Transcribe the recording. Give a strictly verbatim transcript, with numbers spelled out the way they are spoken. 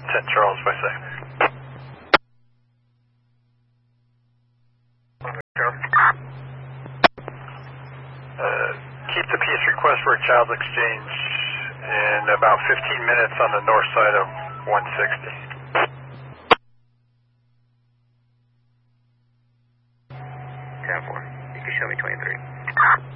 ten Charles by second. Uh, keep the peace request for a child exchange in about fifteen minutes on the north side of one sixty. ten four. You can show me twenty-three.